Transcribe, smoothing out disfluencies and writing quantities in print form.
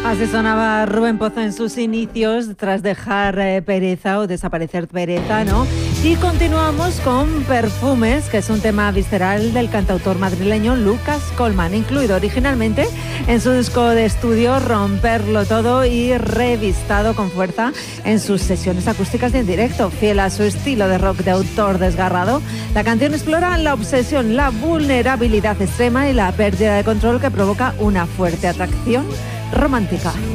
Así sonaba Rubén Pozo en sus inicios, tras dejar Pereza o desaparecer Pereza, ¿no? Y continuamos con Perfumes, que es un tema visceral del cantautor madrileño Lucas Colman, incluido originalmente en su disco de estudio Romperlo Todo y revistado con fuerza en sus sesiones acústicas y en directo. Fiel a su estilo de rock de autor desgarrado, la canción explora la obsesión, la vulnerabilidad extrema y la pérdida de control que provoca una fuerte atracción romántica.